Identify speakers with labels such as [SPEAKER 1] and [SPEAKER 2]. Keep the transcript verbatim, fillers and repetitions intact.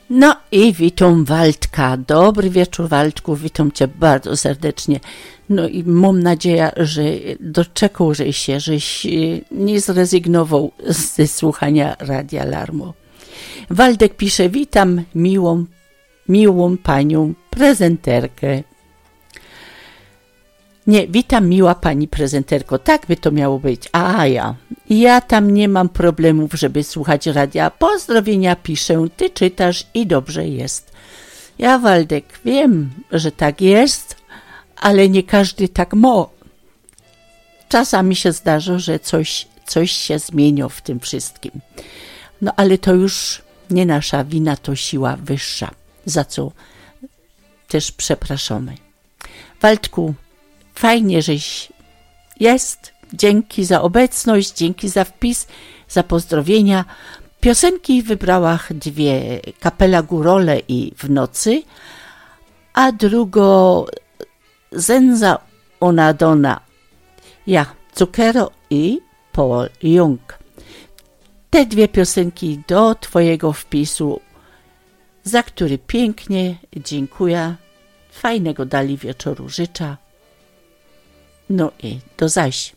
[SPEAKER 1] No i witam Waldka. Dobry wieczór, Waldku. Witam cię bardzo serdecznie. No i mam nadzieję, że doczekał żeś się, żeś nie zrezygnował ze słuchania Radia Larmo. Waldek pisze, witam miłą, miłą panią prezenterkę. Nie, witam miła pani prezenterko, tak by to miało być. A ja, ja tam nie mam problemów, żeby słuchać radia. Pozdrowienia piszę, ty czytasz i dobrze jest. Ja, Waldek, wiem, że tak jest, ale nie każdy tak mo. Czasami się zdarza, że coś, coś się zmienia w tym wszystkim. No ale to już nie nasza wina, to siła wyższa, za co też przepraszamy. Waldku, fajnie, żeś jest. Dzięki za obecność, dzięki za wpis, za pozdrowienia. Piosenki wybrała dwie, Kapela Górole i W nocy, a drugo Zenza ona dona, ja, Zucchero i Paul Young. Te dwie piosenki do twojego wpisu, za który pięknie dziękuję. Fajnego dali wieczoru życzę. No i do zaś.